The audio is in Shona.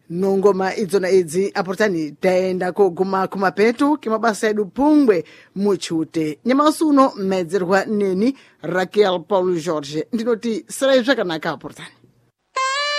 nongoma idzona idzi aportani taenda koguma kumapeto kimabasa edu pungwe muchute nyamasuno mmedzerwa neni Raquel Paulo Jorge ndinoti sarai zvakanaka aportani.